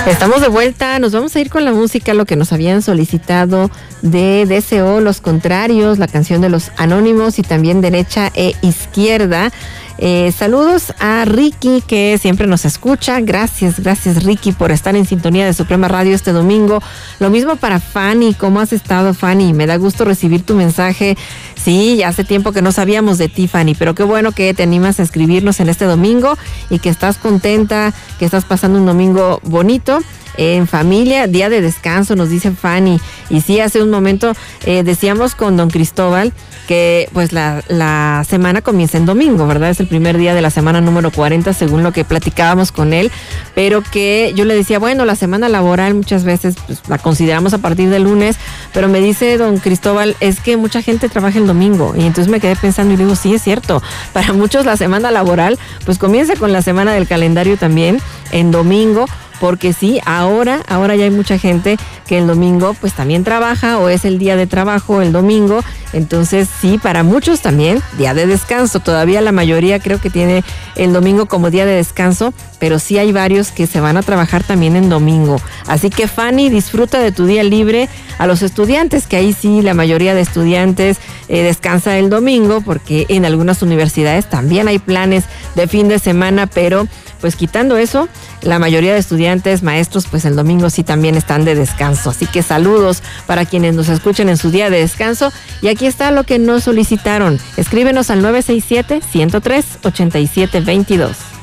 Estamos de vuelta, nos vamos a ir con la música, lo que nos habían solicitado de DCO, Los Contrarios, la canción de Los Anónimos y también Derecha e Izquierda. Saludos a Ricky, que siempre nos escucha. Gracias Ricky por estar en sintonía de Suprema Radio este domingo. Lo mismo para Fanny. ¿Cómo has estado, Fanny? Me da gusto recibir tu mensaje. Sí, hace tiempo que no sabíamos de ti, Fanny, pero qué bueno que te animas a escribirnos en este domingo y que estás contenta, que estás pasando un domingo bonito en familia, día de descanso, nos dice Fanny. Y sí, hace un momento decíamos con don Cristóbal que pues la semana comienza en domingo, ¿verdad? Es el primer día de la semana número 40, según lo que platicábamos con él, pero que yo le decía, bueno, la semana laboral muchas veces pues, la consideramos a partir del lunes, pero me dice don Cristóbal, es que mucha gente trabaja el domingo, y entonces me quedé pensando y digo, sí, es cierto, para muchos la semana laboral pues comienza con la semana del calendario también en domingo, porque sí, ahora ya hay mucha gente que el domingo pues también trabaja o es el día de trabajo el domingo, entonces sí, para muchos también día de descanso, todavía la mayoría creo que tiene el domingo como día de descanso, pero sí hay varios que se van a trabajar también en domingo, así que Fanny, disfruta de tu día libre. A los estudiantes, que ahí sí la mayoría de estudiantes descansa el domingo, porque en algunas universidades también hay planes de fin de semana, pero pues quitando eso, la mayoría de estudiantes, maestros, pues el domingo sí también están de descanso. Así que saludos para quienes nos escuchen en su día de descanso. Y aquí está lo que nos solicitaron. Escríbenos al 967-103-8722.